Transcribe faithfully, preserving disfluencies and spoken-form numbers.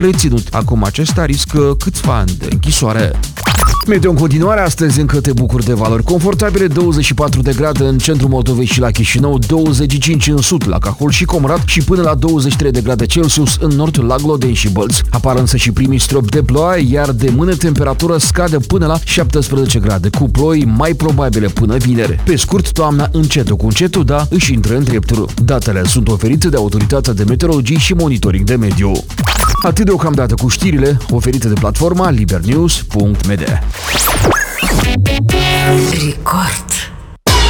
reținut. Acum acesta riscă câțiva ani de închisoare. Meteo în continuare, astăzi încă te bucuri de valori confortabile, douăzeci și patru de grade în centrul Moldovei și la Chișinău, douăzeci și cinci în sud, la Cahul și Comrat și până la douăzeci și trei de grade Celsius în nord, la Glodeni și Bălți. Apar însă și primii stropi de ploaie, iar de mâine temperatura scade până la șaptesprezece grade, cu ploi mai probabile până vineri. Pe scurt, toamna încetul cu încetul, da, își intră în drepturi. Datele sunt oferite de Autoritatea de Meteorologie și Monitoring de Mediu. Atât deocamdată cu știrile oferite de platforma libernews punct m d. Record.